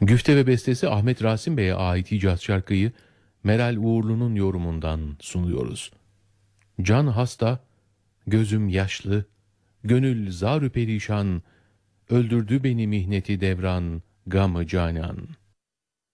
Güfte ve bestesi Ahmet Rasim Bey'e ait icaz şarkıyı Meral Uğurlu'nun yorumundan sunuyoruz. Can hasta, gözüm yaşlı, gönül zar-ı perişan, öldürdü beni mihneti devran, gamı canan.